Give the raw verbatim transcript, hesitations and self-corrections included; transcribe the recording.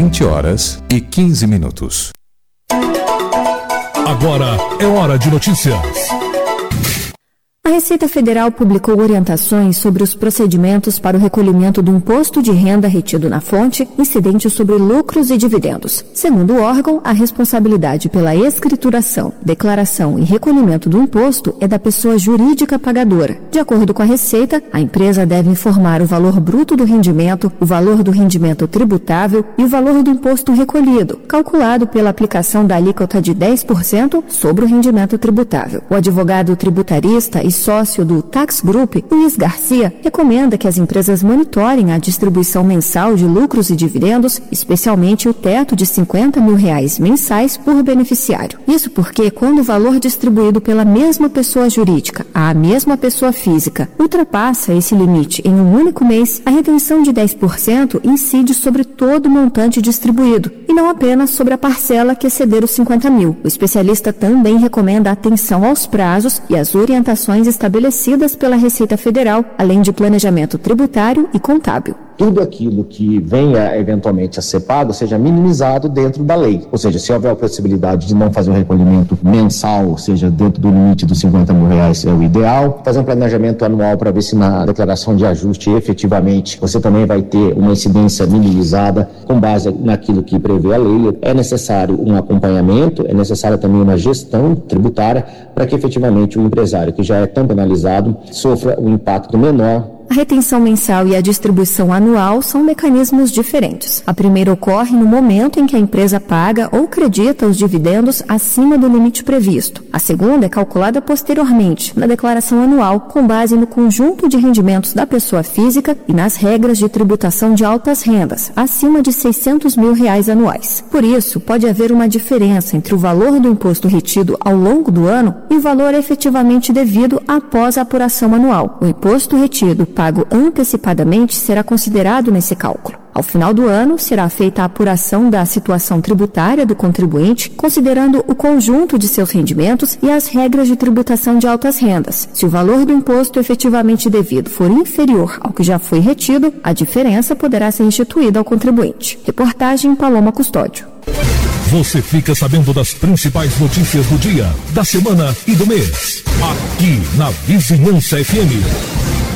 vinte horas e quinze minutos. Agora é hora de notícias. A Receita Federal publicou orientações sobre os procedimentos para o recolhimento do imposto de renda retido na fonte, incidente sobre lucros e dividendos. Segundo o órgão, a responsabilidade pela escrituração, declaração e recolhimento do imposto é da pessoa jurídica pagadora. De acordo com a Receita, a empresa deve informar o valor bruto do rendimento, o valor do rendimento tributável e o valor do imposto recolhido, calculado pela aplicação da alíquota de dez por cento sobre o rendimento tributável. O advogado tributarista e sócio do Tax Group, Luiz Garcia, recomenda que as empresas monitorem a distribuição mensal de lucros e dividendos, especialmente o teto de cinquenta mil reais mensais por beneficiário. Isso porque, quando o valor distribuído pela mesma pessoa jurídica à mesma pessoa física ultrapassa esse limite em um único mês, a retenção de dez por cento incide sobre todo o montante distribuído e não apenas sobre a parcela que exceder os cinquenta mil. O especialista também recomenda atenção aos prazos e às orientações estabelecidas pela Receita Federal, além de planejamento tributário e contábil. Tudo aquilo que venha eventualmente a ser pago seja minimizado dentro da lei. Ou seja, se houver a possibilidade de não fazer um recolhimento mensal, ou seja, dentro do limite dos cinquenta mil reais é o ideal, fazer um planejamento anual para ver se na declaração de ajuste efetivamente você também vai ter uma incidência minimizada com base naquilo que prevê a lei. É necessário um acompanhamento, é necessária também uma gestão tributária para que efetivamente o empresário que já é tão penalizado sofra um impacto menor. A retenção mensal e a distribuição anual são mecanismos diferentes. A primeira ocorre no momento em que a empresa paga ou credita os dividendos acima do limite previsto. A segunda é calculada posteriormente, na declaração anual, com base no conjunto de rendimentos da pessoa física e nas regras de tributação de altas rendas, acima de seiscentos mil reais anuais. Por isso, pode haver uma diferença entre o valor do imposto retido ao longo do ano e o valor efetivamente devido após a apuração anual. O imposto retido pago antecipadamente será considerado nesse cálculo. Ao final do ano, será feita a apuração da situação tributária do contribuinte, considerando o conjunto de seus rendimentos e as regras de tributação de altas rendas. Se o valor do imposto efetivamente devido for inferior ao que já foi retido, a diferença poderá ser restituída ao contribuinte. Reportagem Paloma Custódio. Você fica sabendo das principais notícias do dia, da semana e do mês. Aqui na Vizinhança F M.